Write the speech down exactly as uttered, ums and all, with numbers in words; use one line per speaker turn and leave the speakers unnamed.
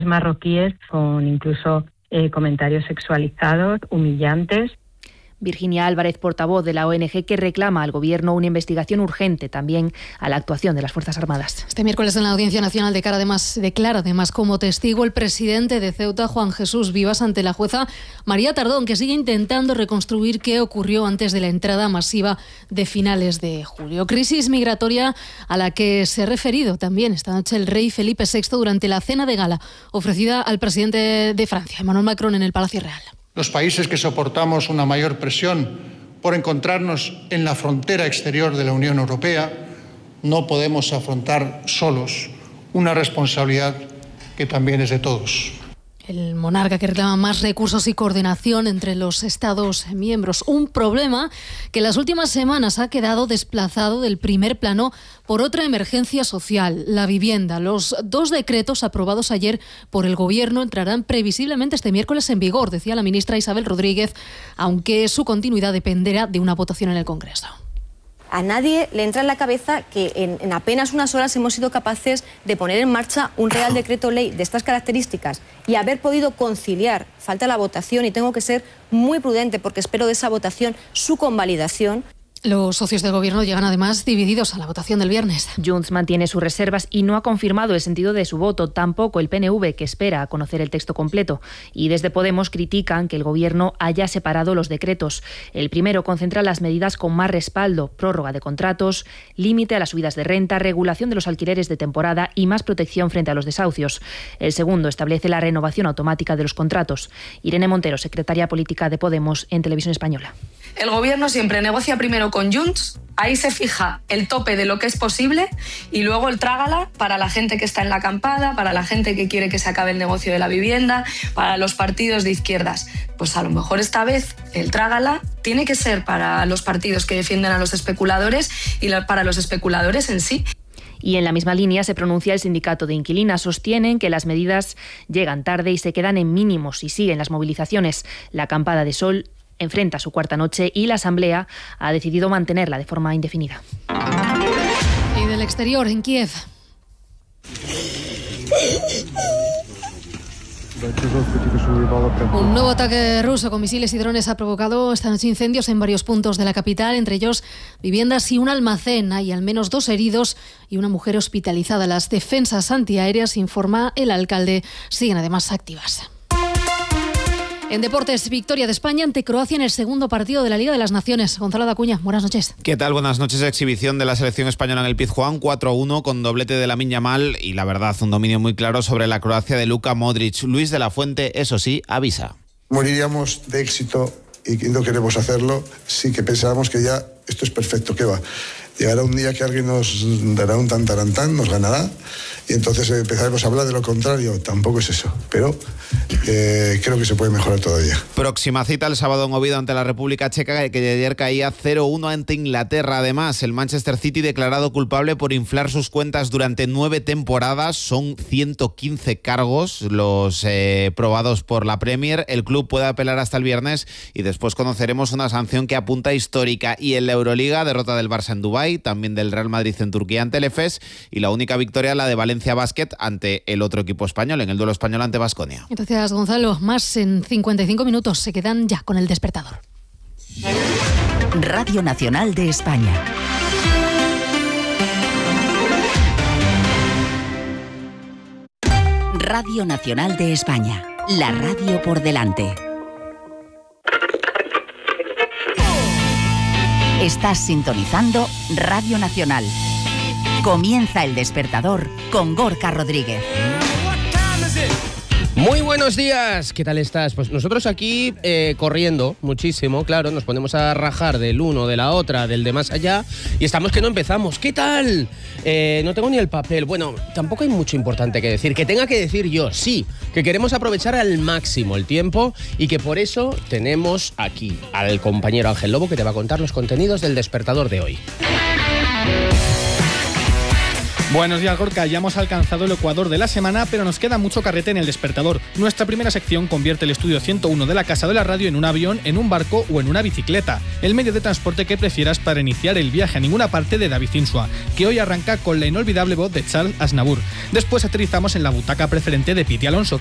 marroquíes con incluso eh, comentarios sexualizados, humillantes.
Virginia Álvarez, portavoz de la O N G, que reclama al Gobierno una investigación urgente también a la actuación de las Fuerzas Armadas.
Este miércoles en la Audiencia Nacional declara además, declara además como testigo el presidente de Ceuta, Juan Jesús Vivas, ante la jueza María Tardón, que sigue intentando reconstruir qué ocurrió antes de la entrada masiva de finales de julio. Crisis migratoria a la que se ha referido también esta noche el rey Felipe sexto durante la cena de gala ofrecida al presidente de Francia, Emmanuel Macron, en el Palacio Real.
Los países que soportamos una mayor presión por encontrarnos en la frontera exterior de la Unión Europea no podemos afrontar solos una responsabilidad que también es de todos.
El monarca que reclama más recursos y coordinación entre los Estados miembros. Un problema que en las últimas semanas ha quedado desplazado del primer plano por otra emergencia social, la vivienda. Los dos decretos aprobados ayer por el Gobierno entrarán previsiblemente este miércoles en vigor, decía la ministra Isabel Rodríguez, aunque su continuidad dependerá de una votación en el Congreso.
A nadie le entra en la cabeza que en, en apenas unas horas hemos sido capaces de poner en marcha un Real Decreto Ley de estas características y haber podido conciliar. Falta la votación y tengo que ser muy prudente porque espero de esa votación su convalidación.
Los socios del Gobierno llegan además divididos a la votación del viernes.
Junts mantiene sus reservas y no ha confirmado el sentido de su voto, tampoco el P N V, que espera a conocer el texto completo. Y desde Podemos critican que el Gobierno haya separado los decretos. El primero concentra las medidas con más respaldo: prórroga de contratos, límite a las subidas de renta, regulación de los alquileres de temporada y más protección frente a los desahucios. El segundo establece la renovación automática de los contratos. Irene Montero, secretaria política de Podemos en Televisión Española.
El Gobierno siempre negocia primero con Junts, ahí se fija el tope de lo que es posible y luego el trágala para la gente que está en la acampada, para la gente que quiere que se acabe el negocio de la vivienda, para los partidos de izquierdas. Pues a lo mejor esta vez el trágala tiene que ser para los partidos que defienden a los especuladores y para los especuladores en sí.
Y en la misma línea se pronuncia el sindicato de inquilinas. Sostienen que las medidas llegan tarde y se quedan en mínimos y siguen las movilizaciones. La acampada de Sol enfrenta su cuarta noche y la Asamblea ha decidido mantenerla de forma indefinida.
Y del exterior, en Kiev. Un nuevo ataque ruso con misiles y drones ha provocado esta noche incendios en varios puntos de la capital, entre ellos viviendas y un almacén. Hay al menos dos heridos y una mujer hospitalizada. Las defensas antiaéreas, informa el alcalde, siguen además activas. En deportes, victoria de España ante Croacia en el segundo partido de la Liga de las Naciones. Gonzalo Dacuña, buenas noches.
¿Qué tal? Buenas noches. Exhibición de la selección española en el Pizjuán, cuatro a uno con doblete de Lamine Yamal y la verdad un dominio muy claro sobre la Croacia de Luka Modric. Luis de la Fuente, eso sí, avisa.
Moriríamos de éxito y no queremos hacerlo sí que pensáramos que ya esto es perfecto, ¿qué va? Llegará un día que alguien nos dará un tantarantán, nos ganará y entonces empezaremos a hablar de lo contrario. Tampoco es eso, pero eh, creo que se puede mejorar todavía.
Próxima cita el sábado en Oviedo ante la República Checa, que ayer caía cero uno ante Inglaterra. Además, el Manchester City declarado culpable por inflar sus cuentas durante nueve temporadas. Son ciento quince cargos los eh, probados por la Premier. El club puede apelar hasta el viernes y después conoceremos una sanción que apunta histórica. Y en la Euroliga, derrota del Barça en Dubái, también del Real Madrid en Turquía ante el Efes y la única victoria la de Valencia Basket ante el otro equipo español en el duelo español ante Baskonia.
Gracias, Gonzalo. Más en cincuenta y cinco minutos. Se quedan ya con el despertador.
Radio Nacional de España. Radio Nacional de España. La radio por delante. Estás sintonizando Radio Nacional. Comienza el despertador con Gorka Rodríguez.
Muy buenos días, ¿qué tal estás? Pues nosotros aquí eh, corriendo muchísimo, claro, nos ponemos a rajar del uno, de la otra, del de más allá y estamos que no empezamos. ¿Qué tal? Eh, no tengo ni el papel. Bueno, tampoco hay mucho importante que decir. Que tenga que decir yo, sí, que queremos aprovechar al máximo el tiempo y que por eso tenemos aquí al compañero Ángel Lobo que te va a contar los contenidos del despertador de hoy.
Buenos días, Gorka. Ya hemos alcanzado el ecuador de la semana, pero nos queda mucho carrete en el despertador. Nuestra primera sección convierte el estudio ciento uno de la Casa de la Radio en un avión, en un barco o en una bicicleta. El medio de transporte que prefieras para iniciar el viaje a ninguna parte de David Insua, que hoy arranca con la inolvidable voz de Charles Aznavour. Después aterrizamos en la butaca preferente de Piti Alonso,